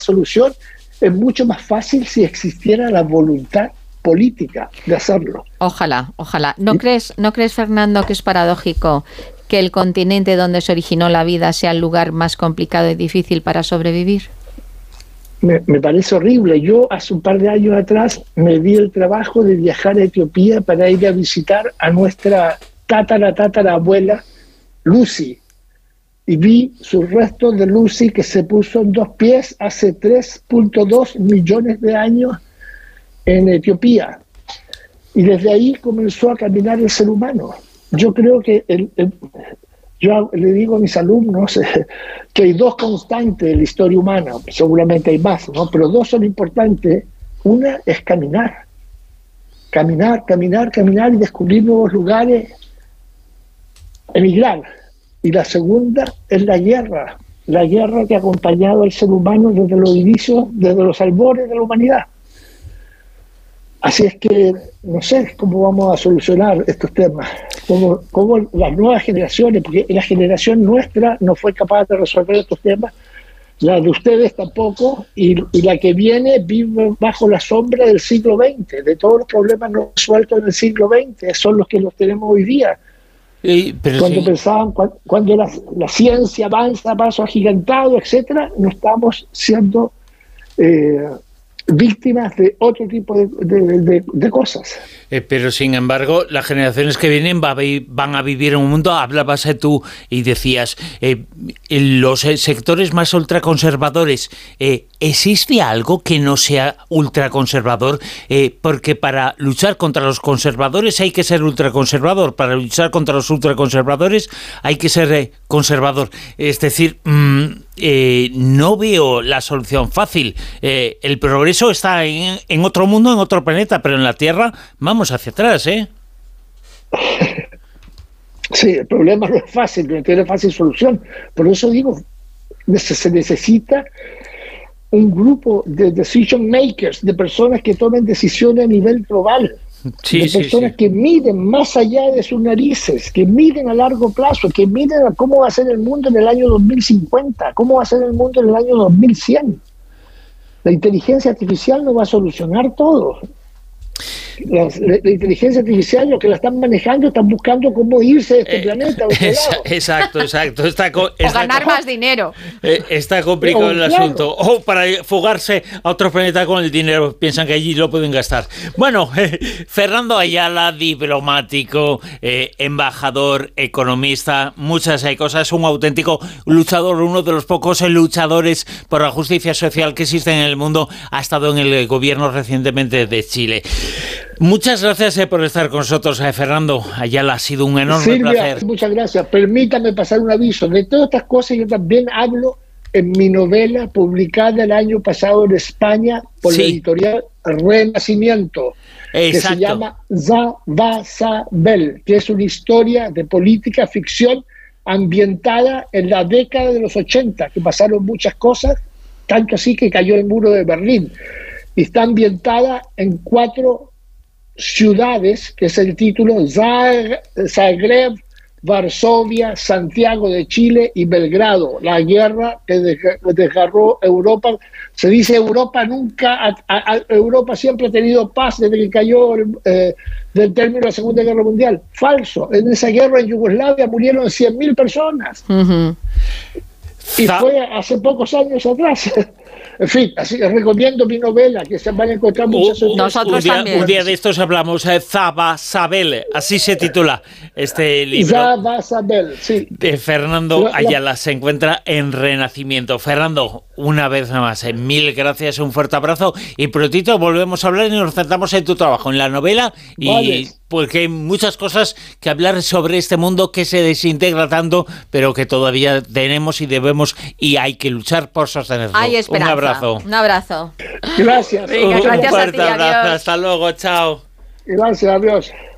solución es mucho más fácil si existiera la voluntad política de hacerlo. Ojalá. ¿No crees, Fernando, que es paradójico que el continente donde se originó la vida sea el lugar más complicado y difícil para sobrevivir? Me parece horrible. Yo hace un par de años atrás me di el trabajo de viajar a Etiopía para ir a visitar a nuestra tatarabuela Lucy, y vi sus restos de Lucy, que se puso en 2 pies hace 3.2 millones de años en Etiopía, y desde ahí comenzó a caminar el ser humano. Yo creo que yo le digo a mis alumnos que hay 2 constantes en la historia humana, seguramente hay más, ¿no? Pero 2 son importantes. Una es caminar y descubrir nuevos lugares, emigrar. Y la segunda es la guerra que ha acompañado al ser humano desde los inicios, desde los albores de la humanidad. Así es que no sé cómo vamos a solucionar estos temas, cómo las nuevas generaciones, porque la generación nuestra no fue capaz de resolver estos temas, la de ustedes tampoco, y la que viene vive bajo la sombra del siglo XX, de todos los problemas no resueltos en el siglo XX, son los que los tenemos hoy día. Cuando la ciencia avanza a paso agigantado, etcétera, no estamos siendo víctimas de otro tipo de cosas. Pero sin embargo, las generaciones que vienen van a vivir en un mundo. Hablabas tú y decías, los sectores más ultraconservadores, ¿existe algo que no sea ultraconservador? Porque para luchar contra los conservadores hay que ser ultraconservador, para luchar contra los ultraconservadores hay que ser conservador. Es decir, no veo la solución fácil. El progreso está en otro mundo, en otro planeta, pero en la Tierra vamos hacia atrás, ¿eh? Sí, el problema no es fácil, no tiene fácil solución. Por eso digo, se necesita un grupo de decision makers, de personas que tomen decisiones a nivel global, de personas que miden más allá de sus narices, que miden a largo plazo, que miden a cómo va a ser el mundo en el año 2050, cómo va a ser el mundo en el año 2100. La inteligencia artificial no va a solucionar todo. La inteligencia artificial, los que la están manejando, están buscando cómo irse de este planeta a otro lado. Exacto. O ganar más dinero. Está complicado el asunto. O para fugarse a otro planeta con el dinero, piensan que allí lo pueden gastar. Bueno, Fernando Ayala, diplomático, embajador, economista, muchas cosas, un auténtico luchador, uno de los pocos luchadores por la justicia social que existen en el mundo, ha estado en el gobierno recientemente de Chile. Muchas gracias por estar con nosotros, Fernando Ayala. Ha sido un enorme placer. Muchas gracias. Permítame pasar un aviso. De todas estas cosas yo también hablo en mi novela publicada el año pasado en España por la editorial Renacimiento, que se llama Ya va Sabel, que es una historia de política ficción ambientada en la década de los 80, que pasaron muchas cosas, tanto así que cayó el muro de Berlín. Y está ambientada en 4 ciudades, que es el título: Zagreb, Varsovia, Santiago de Chile y Belgrado. La guerra que desgarró Europa. Se dice Europa nunca, Europa siempre ha tenido paz desde que cayó del término de la Segunda Guerra Mundial. Falso. En esa guerra en Yugoslavia murieron 100.000 personas. Y fue hace pocos años atrás. En fin, así que recomiendo mi novela, que se van a encontrar muchas nosotros también. Un día de estos hablamos, Zaba Sabel, así se titula este libro. Zaba Sabel, sí. De Fernando Ayala, se encuentra en Renacimiento. Fernando, una vez más, mil gracias, un fuerte abrazo, y prontito volvemos a hablar y nos centramos en tu trabajo, en la novela, y porque hay muchas cosas que hablar sobre este mundo que se desintegra tanto, pero que todavía tenemos y debemos, y hay que luchar por sostenerlo. Hay esperanza. Un abrazo. Gracias. Venga, gracias a ti, adiós. Hasta luego, chao. Gracias, adiós.